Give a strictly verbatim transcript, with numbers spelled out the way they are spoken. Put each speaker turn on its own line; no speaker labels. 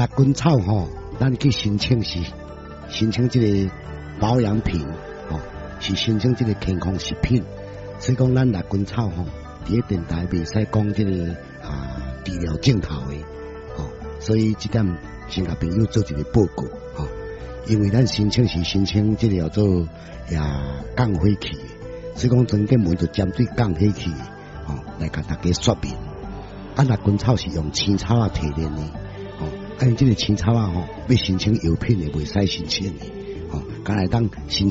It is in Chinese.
辣根草吼，咱去申请是申请这个保养品，吼、哦，是申请这个健康食品。所以讲，咱辣根草吼，伫个电台袂使讲这个啊治疗镜头的，吼、哦，所以这点先甲朋友做一个报告，吼、哦，因为咱申请是申请这个叫做呀降火气的，所以讲整个门就针对降火气的，吼、哦，来甲大家说明。啊，辣根草是用青草啊提炼的。哦，啊，这个青草啊，吼，要申请药品的袂使申请的，哦，刚来当申